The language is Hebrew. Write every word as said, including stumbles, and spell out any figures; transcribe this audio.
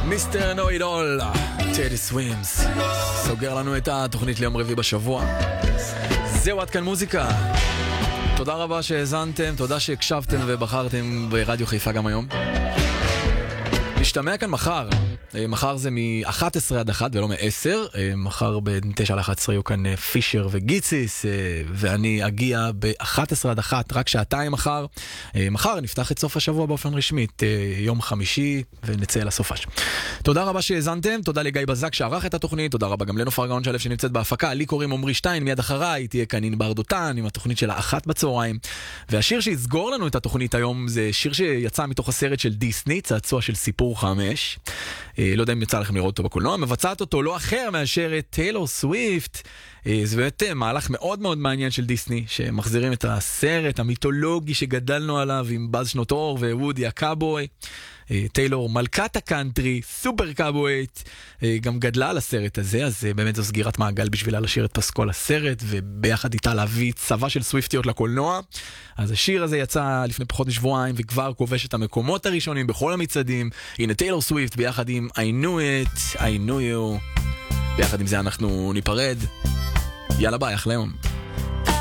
מיסטר נו איט אול, טדי סווימס, סוגר לנו את התוכנית ליום רביעי בשבוע. זהו, עד כאן מוזיקה. תודה רבה שהאזנתם, תודה שהקשבתם ובחרתם ברדיו חיפה גם היום. נשתמע כאן מחר. מחר זה מ-אחת עשרה עד אחת ולא מ-עשר. מחר בין תשע ל-אחת עשרה יהיו כאן פישר וגיציס, ואני אגיע ב-אחת עשרה עד אחת, רק שעתיים מחר. מחר נפתח את סוף השבוע באופן רשמית, יום חמישי, ונצא אל הסופש. תודה רבה שהאזנתם, תודה לגיא בזק שערך את התוכנית, תודה רבה גם לנופר גאון שלף שנמצאת בהפקה, לי קוראים עמרי שטיין, מיד אחריי תהיה כאן ענבר דותן עם התוכנית של האחת בצהריים. והשיר שיסגור לנו את התוכנית היום זה שיר שיצא מתוך הסרט של דיסני, צעצוע של סיפור חמש. לא יודע אם יצא לכם לראות אותו בקולנוע, מבצעת אותו לא אחר מאשר את טיילור סוויפט. זה באמת מהלך מאוד מאוד מעניין של דיסני, שמחזירים את הסרט המיתולוגי שגדלנו עליו עם באז שנות אור ווודי הקאבוי. טיילור מלכת הקאנטרי, סופר קאבויית, גם גדלה על הסרט הזה, אז באמת זו סגירת מעגל בשבילה לשיר את פסקול הסרט, וביחד איתה להביא צבא של סוויפטיות לקולנוע. אז השיר הזה יצא לפני פחות משבועיים, וכבר כובש את המקומות הראשונים בכל המצעדים. הנה טיילור סוויפט ביחד עם I knew it, I knew you. ביחד עם זה אנחנו ניפרד. יאללה ביי, אחלה יום.